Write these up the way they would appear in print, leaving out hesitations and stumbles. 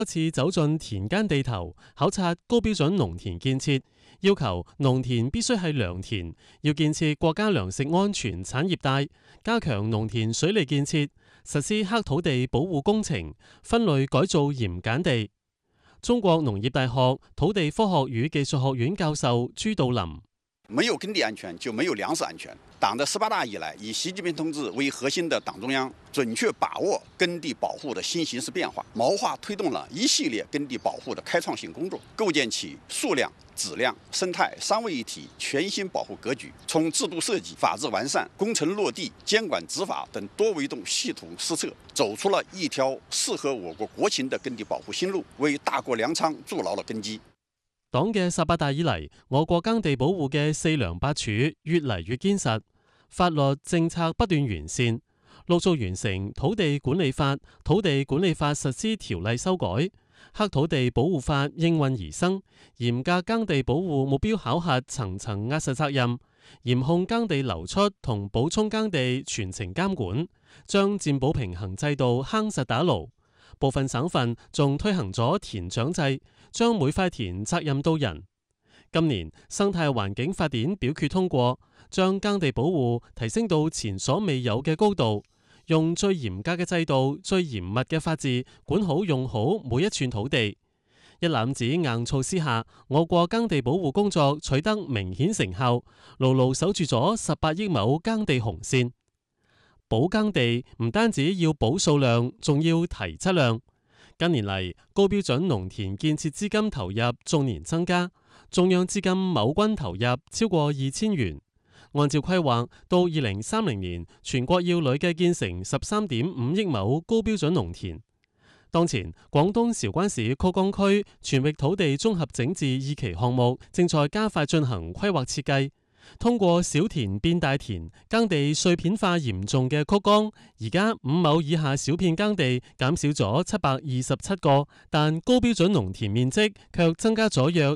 多次走進田間地頭，考察高標準農田建設，要求農田必須係良田，要建設國家糧食安全產業帶，加強農田水利建設，實施黑土地保護工程，分類改造鹽鹼地。中國農業大學土地科學與技術學院教授朱道林： 沒有耕地安全，就沒有糧食安全。黨的18大以來，以習近平同志為核心的黨中央，準確把握耕地保護的新形勢變化，謀劃推動了一系列耕地保護的開創性工作，構建起數量、質量、生態三位一體全新保護格局。從制度設計、法制完善、工程落地、監管執法等多維度系統施策，走出了一條適合我國國情的耕地保護新路，為大國糧倉築牢了根基。 黨嘅18大以嚟，我國耕地保護嘅四梁八柱越嚟越堅實，法律政策不斷完善，陸續完成土地管理法、土地管理法實施條例修改，黑土地保護法應運而生，嚴格耕地保護目標考核層層壓實責任，嚴控耕地流出同補充耕地全程監管，將佔補平衡制度夯實打牢。部分省份仲推行咗田長制，將每塊田責任到人。今年生態環境法典表決通過，將耕地保護提升到前所未有嘅高度，用最嚴格嘅制度、最嚴密嘅法治管好用好每一寸土地。一攬子硬措施下，我國耕地保護工作取得明顯成效，牢牢守住咗18億畝耕地紅線。保耕地唔單止要保數量，仲要提質量。近年嚟，高標準農田建設資金投入逐年增加，中央資金畝均投入超過2000元。按照規劃，到2030年，全國要累計建成13.5億畝高標準農田。當前，廣東韶關市曲江區全域土地綜合整治2期項目正在加快進行規劃設計。通過小田變大田，耕地碎片化嚴重嘅曲江，而家5畝以下小片耕地減少咗727個，但高標準農田面積卻增加咗約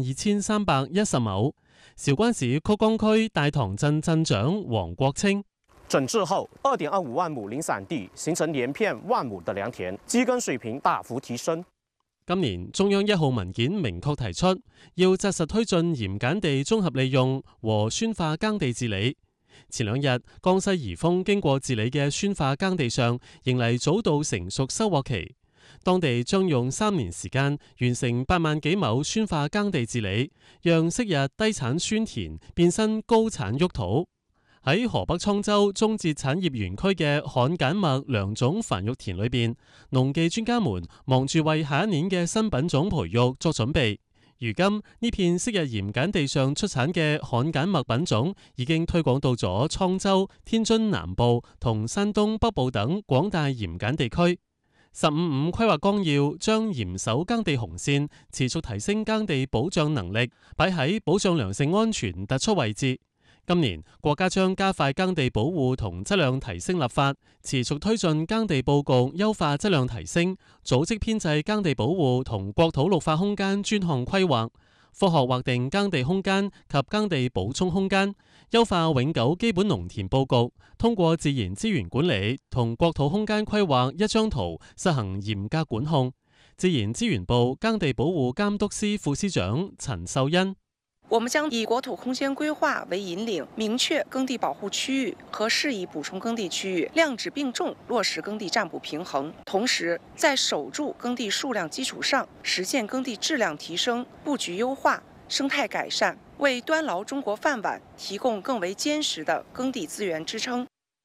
12310畝。韶關市曲江區大塘鎮鎮長黃國清： 整治後，2.25萬畝零散地形成連片萬畝的良田，基根水平大幅提升。 今年中央1號文件明確提出，要紮實推進鹽鹼地綜合利用和酸化耕地治理。前2日，江西宜豐經過治理嘅酸化耕地上，迎嚟早稻成熟收穫期。當地將用3年時間完成8萬幾畝酸化耕地治理，讓昔日低產酸田變身高產沃土。喺河北滄州中捷產業園區嘅旱鹼麥良種繁育田裏邊，農技專家們忙住為下一年嘅新品種培育作準備。如今呢片昔日鹽鹼地上出產嘅旱鹼麥品種已經推廣到咗滄州、天津南部同山東北部等廣大鹽鹼地區。15.5規劃綱要將嚴守耕地紅線，持續提升耕地保障能力，擺喺保障糧食安全突出位置。今年國家將加快耕地保護同質量提升立法，持續推進耕地佈局優化質量提升，組織編制耕地保護同國土綠化空間專項規劃，科學劃定耕地空間及耕地補充空間，優化永久基本農田佈局，通過自然資源管理同國土空間規劃一張圖，實行嚴格管控。自然資源部耕地保護監督司副司長陳秀欣： 我們將以國土空間規劃為引領，明確耕地保護區域和適宜補充耕地區域，量質並重落實耕地佔補平衡。同時，在守住耕地數量基礎上，實現耕地質量提升、佈局優化、生態改善，為端牢中國飯碗提供更為堅實的耕地資源支撐。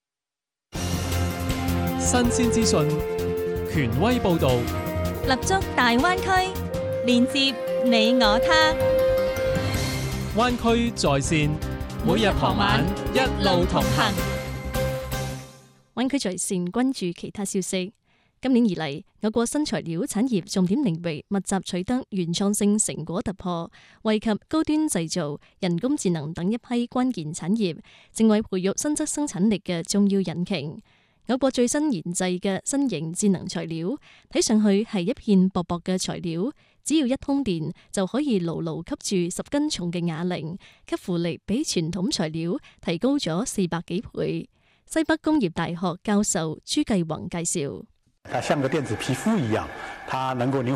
新鮮資訊，權威報導， 立足大灣區，連接你我他。 灣區在線，每日傍晚一路同行。 灣區在線關注其他消息。今年以嚟，我國新材料產業重點領域密集取得原創性成果突破，惠及高端製造、人工智能等一批關鍵產業，成為培育新質生產力嘅重要引擎。我國最新研製嘅新型智能材料，睇上去係一片薄薄嘅材料，只要一通電就可以牢牢吸住10斤重嘅啞鈴，吸附力比傳統材料提高咗400幾倍。西北工業大學教授朱繼宏介紹： 它像個電子皮膚一樣， 它能夠靈